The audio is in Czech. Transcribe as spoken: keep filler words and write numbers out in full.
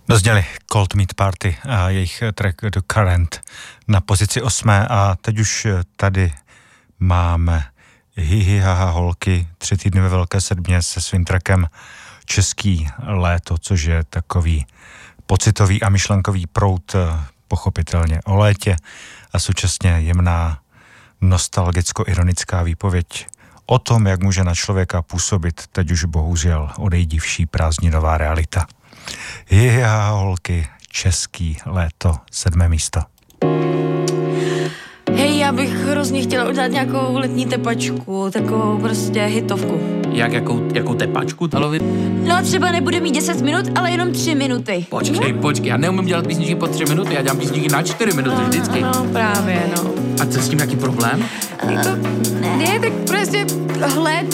Dozněli Cold Meat Party a jejich track The Current na pozici osmé a teď už tady máme Hihi haha holky, tři týdny ve Velké sedmě se svým trackem Český léto, což je takový pocitový a myšlenkový proud, pochopitelně o létě a současně jemná nostalgicko-ironická výpověď o tom, jak může na člověka působit teď už bohužel odejdivší prázdninová realita. Hihi haha holky, Český léto, sedmé místo. Hej, já bych hrozně chtěla udělat nějakou letní tepačku, takovou prostě hitovku. Jak, jakou, jakou tepačku? Talovi? No třeba nebude mít deset minut, ale jenom tři minuty. Počkej, počkej, já neumím dělat písničky po tři minuty, já dělám písničky na čtyři minuty vždycky. No, no právě, no. A co s tím, jaký problém? Jako, ne, tak prostě léto,